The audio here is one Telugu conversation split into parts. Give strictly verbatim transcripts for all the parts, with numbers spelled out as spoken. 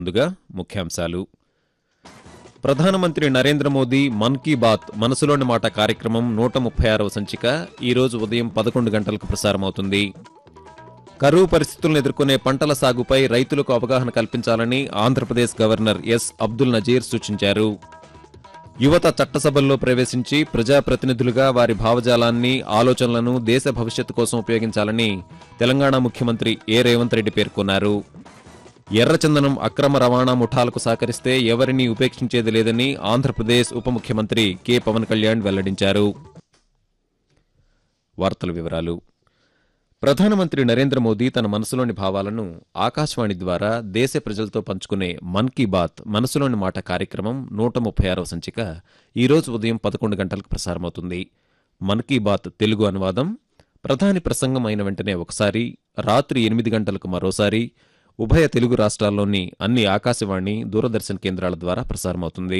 ముందుగా ముఖ్యాంశాలు. ప్రధానమంత్రి నరేంద్ర మోదీ మన్ కీ బాత్ మనసులోని మాట కార్యక్రమం నూట ముప్పై ఆరవ సంచిక ఈ రోజు ఉదయం పదకొండు గంటలకు ప్రసారమవుతుంది. కరువు పరిస్థితులను ఎదుర్కొనే పంటల సాగుపై రైతులకు అవగాహన కల్పించాలని ఆంధ్రప్రదేశ్ గవర్నర్ ఎస్ అబ్దుల్ నజీర్ సూచించారు. యువత చట్టసభల్లో ప్రవేశించి ప్రజాప్రతినిధులుగా వారి భావజాలాన్ని, ఆలోచనలను దేశ భవిష్యత్తు కోసం ఉపయోగించాలని తెలంగాణ ముఖ్యమంత్రి ఏ రేవంత్ రెడ్డి పేర్కొన్నారు. ఎర్రచందనం అక్రమ రవాణా ముఠాలకు సహకరిస్తే ఎవరినీ ఉపేక్షించేది లేదని ఆంధ్రప్రదేశ్ ఉప ముఖ్యమంత్రి కె పవన్ కళ్యాణ్ వెల్లడించారు. వార్తల వివరాలు. ప్రధానమంత్రి నరేంద్ర మోదీ తన మనసులోని భావాలను ఆకాశవాణి ద్వారా దేశ ప్రజలతో పంచుకునే మన్ కీ బాత్ మనసులోని మాట కార్యక్రమం నూట ముప్పై ఆరవ సంచిక ఈ రోజు ఉదయం పదకొండు గంటలకు ప్రసారమవుతుంది. మన్ కీ బాత్ తెలుగు అనువాదం ప్రధాని ప్రసంగం అయిన వెంటనే ఒకసారి, రాత్రి ఎనిమిది గంటలకు మరోసారి ఉభయ తెలుగు రాష్ట్రాల్లోని అన్ని ఆకాశవాణి, దూరదర్శన్ కేంద్రాల ద్వారా ప్రసారమవుతుంది.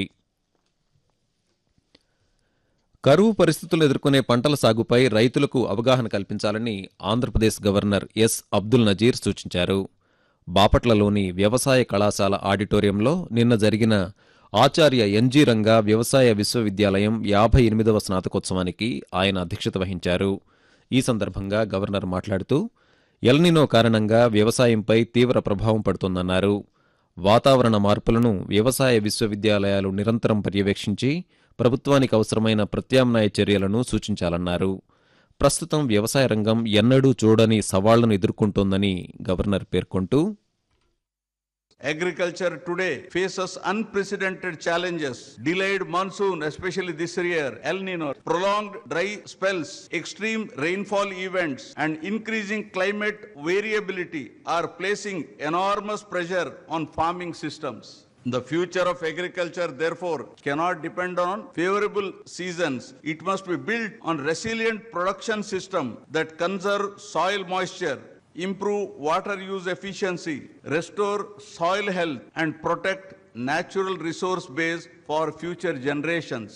కరువు పరిస్థితులు ఎదుర్కొనే పంటల సాగుపై రైతులకు అవగాహన కల్పించాలని ఆంధ్రప్రదేశ్ గవర్నర్ ఎస్ అబ్దుల్ నజీర్ సూచించారు. బాపట్లలోని వ్యవసాయ కళాశాల ఆడిటోరియంలో నిన్న జరిగిన ఆచార్య ఎన్జీ రంగా వ్యవసాయ విశ్వవిద్యాలయం యాభై ఎనిమిదవ స్నాతకోత్సవానికి ఆయన అధ్యక్షత వహించారు. ఈ సందర్భంగా గవర్నర్ మాట్లాడుతూ ఎల్నినో కారణంగా వ్యవసాయంపై తీవ్ర ప్రభావం పడుతోందన్నారు. వాతావరణ మార్పులను వ్యవసాయ విశ్వవిద్యాలయాలు నిరంతరం పర్యవేక్షించి ప్రభుత్వానికి అవసరమైన ప్రత్యామ్నాయ చర్యలను సూచించాలన్నారు. ప్రస్తుతం వ్యవసాయ రంగం ఎన్నడూ చూడని సవాళ్లను ఎదుర్కొంటోందని గవర్నర్ పేర్కొంటూ, Agriculture today faces unprecedented challenges. Delayed monsoon, especially this year, El Nino, prolonged dry spells, extreme rainfall events, and increasing climate variability are placing enormous pressure on farming systems. The future of agriculture, therefore, cannot depend on favorable seasons. It must be built on resilient production system that conserve soil moisture, improve water use efficiency, restore soil health, and protect natural resource base for future generations.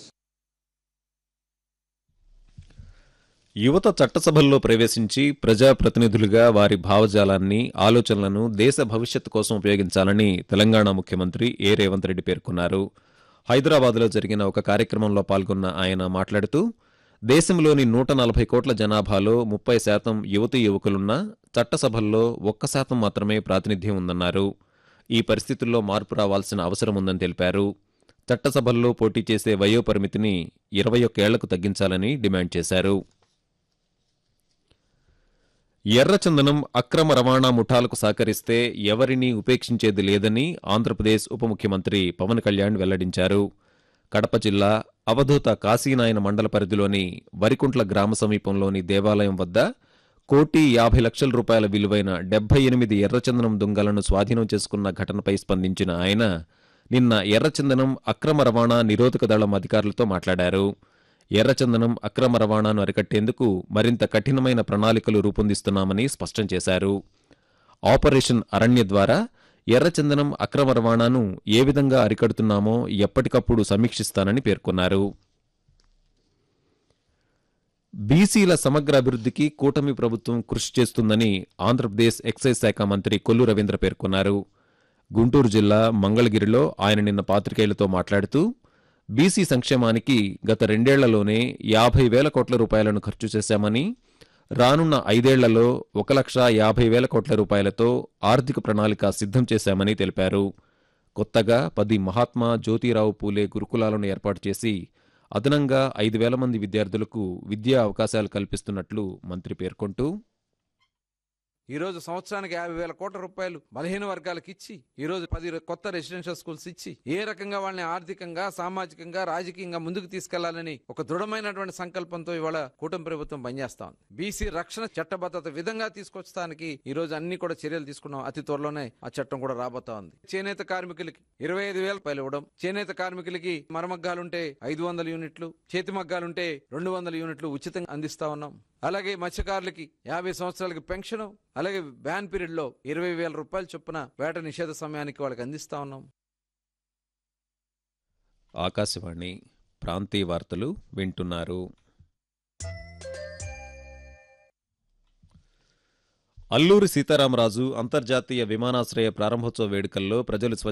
యువత చట్టసభల్లో ప్రవేశించి ప్రజాప్రతినిధులుగా వారి భావజాలాన్ని, ఆలోచనలను దేశ భవిష్యత్తు కోసం ఉపయోగించాలని తెలంగాణ ముఖ్యమంత్రి ఏ రేవంత్ రెడ్డి పేర్కొన్నారు. హైదరాబాద్లో జరిగిన ఒక కార్యక్రమంలో పాల్గొన్న ఆయన మాట్లాడుతూ, దేశంలోని నూట నలభై కోట్ల జనాభాలో ముప్పై శాతం యువతీ యువకులున్నా చట్టసభల్లో ఒక్క శాతం మాత్రమే ప్రాతినిధ్యం ఉందన్నారు. ఈ పరిస్థితుల్లో మార్పు రావాల్సిన అవసరం ఉందని తెలిపారు. చట్టసభల్లో పోటీ చేసే వయోపరిమితిని ఇరవై ఒక్కేళ్లకు తగ్గించాలని డిమాండ్ చేశారు. ఎర్రచందనం అక్రమ రవాణా ముఠాలకు సహకరిస్తే ఎవరినీ ఉపేక్షించేది లేదని ఆంధ్రప్రదేశ్ ఉప ముఖ్యమంత్రి పవన్ కళ్యాణ్ వెల్లడించారు. కడప జిల్లా అవధూత కాశీనాయన మండల పరిధిలోని వరికుంట్ల గ్రామ సమీపంలోని దేవాలయం వద్ద కోటి యాభై లక్షల రూపాయల విలువైన డెబ్బై ఎనిమిది ఎర్రచందనం దుంగలను స్వాధీనం చేసుకున్న ఘటనపై స్పందించిన ఆయన నిన్న ఎర్రచందనం అక్రమ రవాణా నిరోధక దళం అధికారులతో మాట్లాడారు. ఎర్రచందనం అక్రమ రవాణాను అరికట్టేందుకు మరింత కఠినమైన ప్రణాళికలు రూపొందిస్తున్నామని స్పష్టం చేశారు. ఆపరేషన్ అరణ్య ద్వారా ఎర్రచందనం అక్రమ రవాణాను ఏ విధంగా అరికడుతున్నామో ఎప్పటికప్పుడు సమీక్షిస్తానని పేర్కొన్నారు. బీసీల సమగ్ర అభివృద్ధికి కూటమి ప్రభుత్వం కృషి చేస్తుందని ఆంధ్రప్రదేశ్ ఎక్సైజ్ శాఖ మంత్రి కొల్లు రవీంద్ర పేర్కొన్నారు. గుంటూరు జిల్లా మంగళగిరిలో ఆయన నిన్న పాత్రికేయులతో మాట్లాడుతూ, బీసీ సంక్షేమానికి గత రెండేళ్లలోనే యాభై వేల కోట్ల రూపాయలను ఖర్చు చేశామని, రానున్న ఐదేళ్లలో ఒక లక్ష యాభై వేల కోట్ల రూపాయలతో ఆర్థిక ప్రణాళిక సిద్ధం చేశామని తెలిపారు. కొత్తగా పది మహాత్మా జ్యోతిరావు పూలే గురుకులాలను ఏర్పాటు చేసి అదనంగా ఐదు వేల మంది విద్యార్థులకు విద్యా అవకాశాలు కల్పిస్తున్నట్లు మంత్రి పేర్కొంటూ, ఈ రోజు సంవత్సరానికి యాభై వేల కోట్ల రూపాయలు బలహీన వర్గాలకు ఇచ్చి, ఈ రోజు పది కొత్త రెసిడెన్షియల్ స్కూల్స్ ఇచ్చి ఏ రకంగా వాళ్ళని ఆర్థికంగా, సామాజికంగా, రాజకీయంగా ముందుకు తీసుకెళ్లాలని ఒక దృఢమైనటువంటి సంకల్పంతో ఇవాళ కూటమి ప్రభుత్వం పనిచేస్తా ఉంది. బీసీ రక్షణ చట్టబద్ధత విధంగా తీసుకొచ్చడానికి ఈ రోజు అన్ని కూడా చర్యలు తీసుకున్నాం. అతి త్వరలోనే ఆ చట్టం కూడా రాబోతా ఉంది. చేనేత కార్మికులకి ఇరవై ఐదు వేల రూపాయలు ఇవ్వడం, చేనేత కార్మికులకి మరమగ్గాలుంటే ఐదు వందల యూనిట్లు, చేతి మగ్గాలుంటే రెండు వందల యూనిట్లు ఉచితంగా అందిస్తా ఉన్నాం. అలాగే మత్స్యకారులకి యాభై సంవత్సరాలకి పెన్షన్, అలాగే బ్యాన్ పీరియడ్ లో ఇరవై వేల రూపాయలు చొప్పున వేట నిషేధ సమయానికి వాళ్ళకి అందిస్తా ఉన్నాం. ఆకాశవాణి ప్రాంతీయ వార్తలు వింటున్నారు. అల్లూరి సీతారామరాజు అంతర్జాతీయ విమానాశ్రయ ప్రారంభోత్సవ వేడుకల్లో ప్రజలు